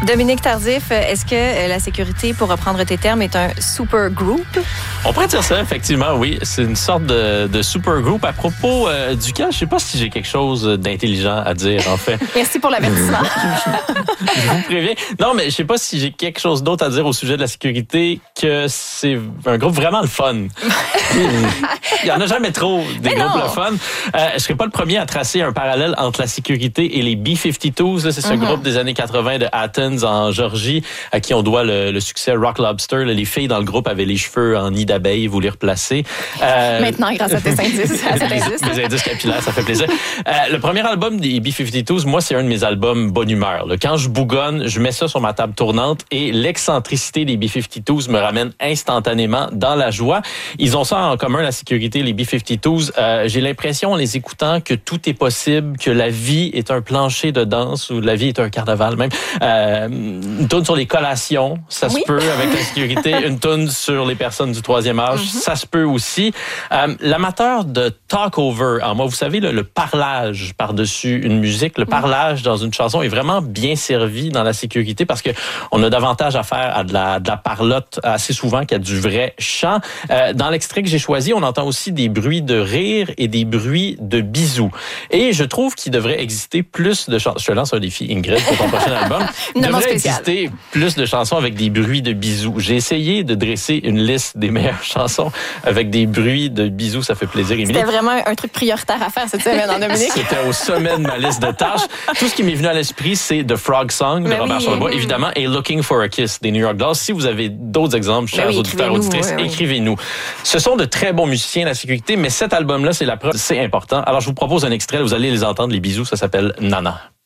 Dominique Tardif, est-ce que la sécurité, pour reprendre tes termes, est un super group? On pourrait dire ça, effectivement, oui. C'est une sorte de super group à propos duquel je sais pas si j'ai quelque chose d'intelligent à dire, en fait. Merci pour l'avertissement. Je vous préviens. Non, mais je sais pas si j'ai quelque chose d'autre à dire au sujet de la sécurité que c'est un groupe vraiment le fun. Il y en a jamais trop des groupes le fun. Je serais pas le premier à tracer un parallèle entre la sécurité et les B-52s. Là, c'est ce groupe des années 80 de Athens en Georgie à qui on doit le succès Rock Lobster. Là, les filles dans le groupe avaient les cheveux en nid d'abeille, vous les replacez. Maintenant, grâce à tes indices. Les indices capillaires, ça fait plaisir. Le premier album des B-52s, moi, c'est un de mes albums bonne humeur. Là. Quand je bougonne, je mets ça sur ma table tournante et l'excentricité des B-52s me ramène instantanément dans la joie. Ils ont ça en commun, la sécurité, les B-52s. J'ai l'impression, en les écoutant, que tout est possible, que la vie est un plancher de danse ou la vie est un carnaval même. Une tourne sur les collations, ça se peut avec la sécurité. Une tourne sur les personnes du troisième âge, ça se peut aussi. L'amateur de talk-over, alors moi, vous savez, le parlage par-dessus une musique, le parlage dans une chanson est vraiment bien servi dans la sécurité parce que on a davantage affaire à de la parlotte assez souvent qu'à du vrai chant. Dans l'extrait que j'ai choisi, on entend aussi des bruits de rire et des bruits de bisous. Et je trouve qu'il devrait exister plus de chansons. Je te lance un défi, Ingrid, pour ton prochain album. Il devrait exister plus de chansons avec des bruits de bisous. J'ai essayé de dresser une liste des meilleures chansons avec des bruits de bisous. Ça fait plaisir, Émilie. C'était vraiment un truc prioritaire à faire cette semaine, en Dominique. C'était au sommet de ma liste de tâches. Tout ce qui m'est venu à l'esprit, c'est The Frog Song de Robert Charlebois, évidemment, et Looking for a Kiss des New York Dolls. Si vous avez d'autres exemples, chers auditeurs, auditrices, écrivez-nous. Ce sont de très bons musiciens, la sécurité, mais cet album-là, c'est la preuve, c'est important. Alors, je vous propose un extrait, vous allez les entendre, les bisous, ça s'appelle Nana.